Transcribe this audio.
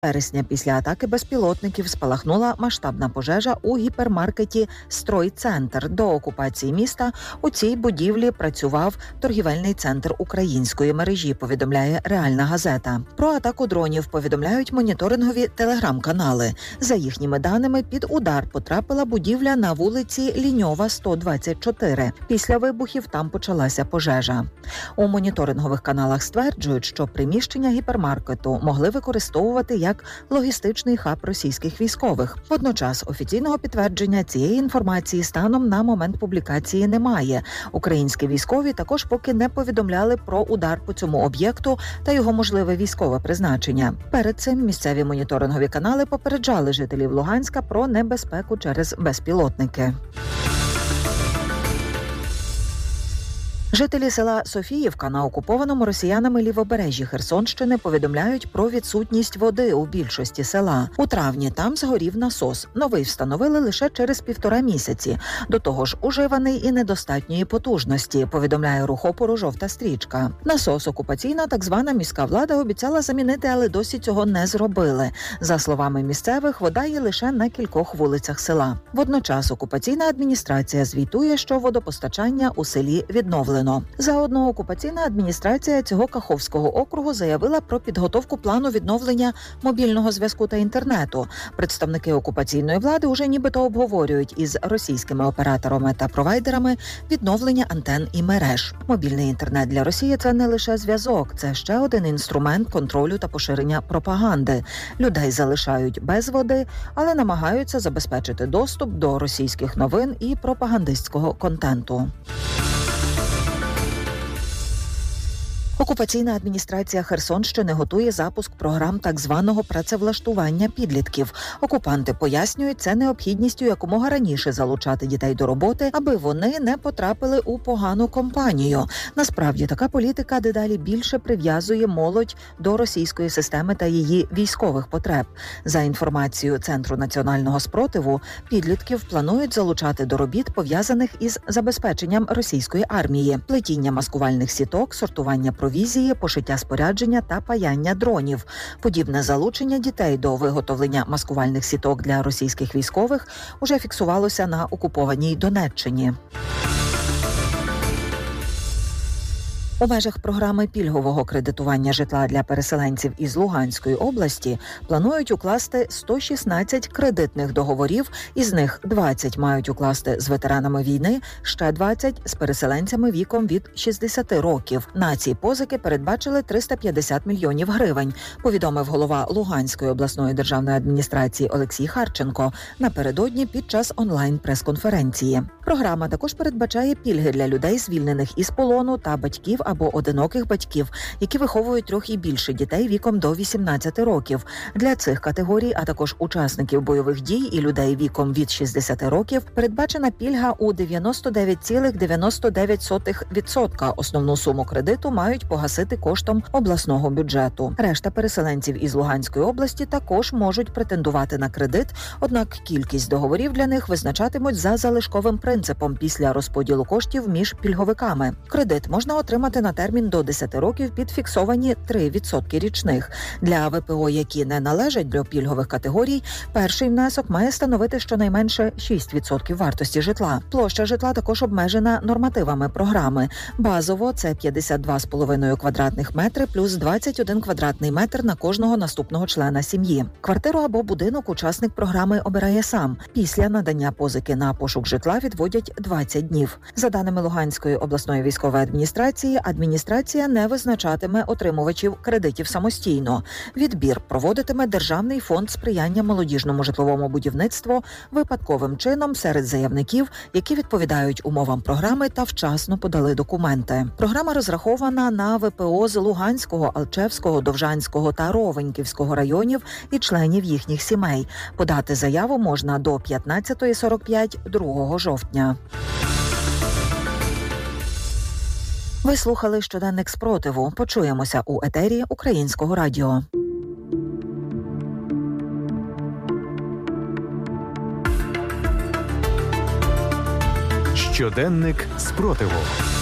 Вересня після атаки безпілотників спалахнула масштабна пожежа у гіпермаркеті «Стройцентр». До окупації міста у цій будівлі працював торгівельний центр української мережі, повідомляє «Реальна газета». Про атаку дронів повідомляють моніторингові телеграм-канали. За їхніми даними, під удар потрапила будівля на вулиці Ліньова, 124. Після вибухів там почалася пожежа. У моніторингових каналах стверджують, що приміщення гіпермаркету могли використовувати як логістичний хаб російських військових. Водночас офіційного підтвердження цієї інформації станом на момент публікації немає. Українські військові також поки не повідомляли про удар по цьому об'єкту та його можливе військове призначення. Перед цим місцеві моніторингові канали попереджали жителів Луганська про небезпеку через безпілотники. Жителі села Софіївка на окупованому росіянами лівобережжі Херсонщини повідомляють про відсутність води у більшості села. У травні там згорів насос. Новий встановили лише через 1,5 місяці. До того ж, уживаний і недостатньої потужності, повідомляє рухопору «Жовта стрічка». Насос окупаційна так звана міська влада обіцяла замінити, але досі цього не зробили. За словами місцевих, вода є лише на кількох вулицях села. Водночас окупаційна адміністрація звітує, що водопостачання у селі відновлено. Заодно окупаційна адміністрація цього Каховського округу заявила про підготовку плану відновлення мобільного зв'язку та інтернету. Представники окупаційної влади уже нібито обговорюють із російськими операторами та провайдерами відновлення антен і мереж. Мобільний інтернет для Росії – це не лише зв'язок, це ще один інструмент контролю та поширення пропаганди. Людей залишають без води, але намагаються забезпечити доступ до російських новин і пропагандистського контенту. Окупаційна адміністрація Херсонщини готує запуск програм так званого працевлаштування підлітків. Окупанти пояснюють це необхідністю якомога раніше залучати дітей до роботи, аби вони не потрапили у погану компанію. Насправді, така політика дедалі більше прив'язує молодь до російської системи та її військових потреб. За інформацією Центру національного спротиву, підлітків планують залучати до робіт, пов'язаних із забезпеченням російської армії, плетіння маскувальних сіток, сортування провізії, пошиття спорядження та паяння дронів. Подібне залучення дітей до виготовлення маскувальних сіток для російських військових уже фіксувалося на окупованій Донеччині. У межах програми пільгового кредитування житла для переселенців із Луганської області планують укласти 116 кредитних договорів, із них 20 мають укласти з ветеранами війни, ще 20 – з переселенцями віком від 60 років. На ці позики передбачили 350 мільйонів гривень, повідомив голова Луганської обласної державної адміністрації Олексій Харченко напередодні під час онлайн-прес-конференції. Програма також передбачає пільги для людей, звільнених із полону, та батьків або одиноких батьків, які виховують 3 і більше дітей віком до 18 років. Для цих категорій, а також учасників бойових дій і людей віком від 60 років, передбачена пільга у 99,99%. Основну суму кредиту мають погасити коштом обласного бюджету. Решта переселенців із Луганської області також можуть претендувати на кредит, однак кількість договорів для них визначатимуть за залишковим принципом після розподілу коштів між пільговиками. Кредит можна отримати на термін до 10 років під фіксовані 3% річних. Для ВПО, які не належать до пільгових категорій, перший внесок має становити щонайменше 6% вартості житла. Площа житла також обмежена нормативами програми. Базово – це 52,5 квадратних метри плюс 21 квадратний метр на кожного наступного члена сім'ї. Квартиру або будинок учасник програми обирає сам. Після надання позики на пошук житла відводять 20 днів. За даними Луганської обласної військової адміністрації, адміністрація не визначатиме отримувачів кредитів самостійно. Відбір проводитиме Державний фонд сприяння молодіжному житловому будівництву випадковим чином серед заявників, які відповідають умовам програми та вчасно подали документи. Програма розрахована на ВПО з Луганського, Алчевського, Довжанського та Ровеньківського районів і членів їхніх сімей. Подати заяву можна до 15:45 2 жовтня. Ви слухали «Щоденник спротиву». Почуємося у етері Українського радіо. «Щоденник спротиву».